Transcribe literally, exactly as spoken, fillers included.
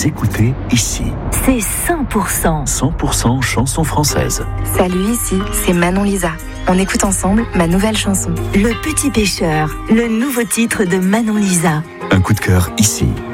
Vous écoutez ici. C'est cent pour cent. cent pour cent chansons françaises. Salut, ici, c'est Manon Lisa. On écoute ensemble ma nouvelle chanson. Le Petit Pêcheur, le nouveau titre de Manon Lisa. Un coup de cœur ici.